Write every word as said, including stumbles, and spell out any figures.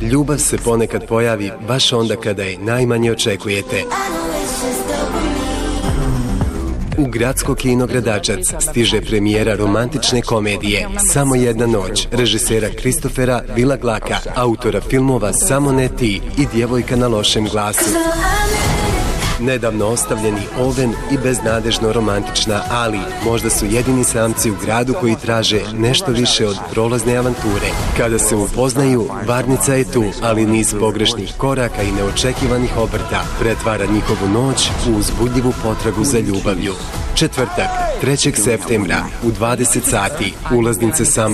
Ljubav se ponekad pojavi baš onda kada je najmanje očekujete. U gradsko kino Gradačac stiže premijera romantične komedije Samo jedna noć, režisera Kristofera Vilaglaka, autora filmova Samo ne ti i Djevojka na lošem glasu. Nedavno ostavljeni Oven i beznadežno romantična Ali možda su jedini samci u gradu koji traže nešto više od prolazne avanture. Kada se upoznaju, varnica je tu, ali niz pogrešnih koraka i neočekivanih obrta pretvara njihovu noć u uzbudljivu potragu za ljubavlju. Četvrtak, trećeg septembra, u dvadeset sati, ulaznice samo